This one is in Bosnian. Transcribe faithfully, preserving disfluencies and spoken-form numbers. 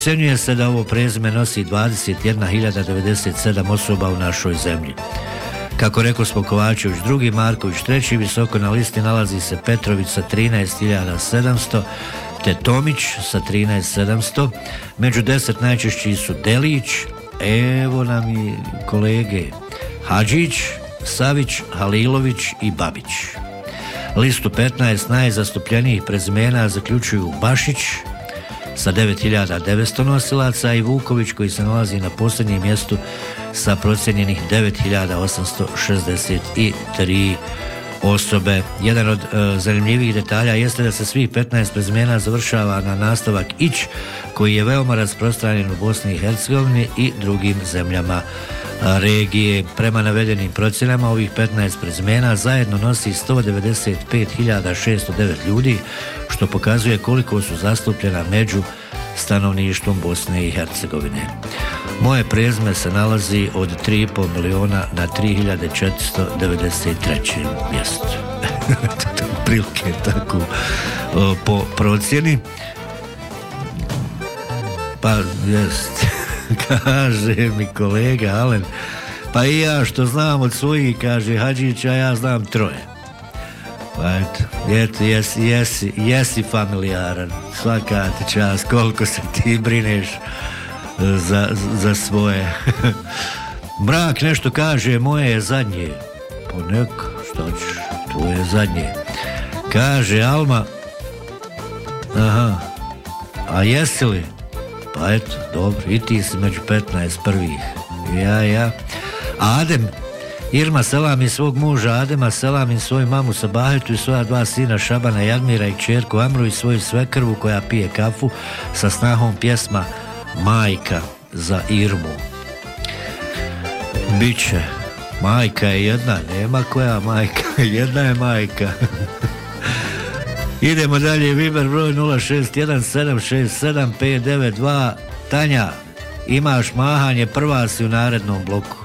Ocenjuje se da ovo prezime nosi dvadeset jedna hiljada devedeset sedam osoba u našoj zemlji. Kako rekao smo, Kovačević drugi, Marković treći, visoko na listi nalazi se Petrović sa trinaest hiljada sedamsto, te Tomić sa trinaest hiljada sedamsto. Među deset najčešći su Delić, evo nam i kolege, Hadžić, Savić, Halilović i Babić. Listu petnaest najzastupljenijih prezimena zaključuju Bašić sa devet hiljada devetsto nosilaca i Vuković, koji se nalazi na posljednjem mjestu sa procijenjenih devet hiljada osamsto šezdeset tri osobe. Jedan od e, zanimljivih detalja jeste da se svih petnaest prezimena završava na nastavak ić, koji je veoma rasprostranjen u Bosni i Hercegovini i drugim zemljama regije. Prema navedenim procjenama, ovih petnaest prezimena zajedno nosi sto devedeset pet hiljada šesto devet ljudi, što pokazuje koliko su zastupljena među stanovništvom Bosne i Hercegovine. Moje prezime se nalazi od tri i pol miliona na tri hiljade četiristo devedeset trećem mjestu. Prilike tako o, po procjeni. Pa jest, kaže mi kolega Alen, pa i ja što znam od svojih, kaže Hadžića, ja znam troje. Pa eto, eto jesi, jesi, jesi familijaran, svaka ti čast, koliko se ti brineš za, za svoje. Mrak nešto kaže, moje je zadnje. Pa nek, što ćeš, tvoje je zadnje. Kaže Alma, aha, a jesi li? Pa eto, dobro, i ti si među petnaest prvih. Ja, ja. Adem, Irma selam i svog muža Adema, selam i svoju mamu Sabahetu i svoja dva sina Šabana Jadmira i kćerku Amru i svoju svekrvu koja pije kafu sa snahom pjesma Majka za Irmu. Biće, majka je jedna, nema koja majka, jedna je majka. Idemo dalje, Viber broj nula šest jedan sedam šest sedam pet devet dva. Tanja, imaš mahanje, prva si u narednom bloku.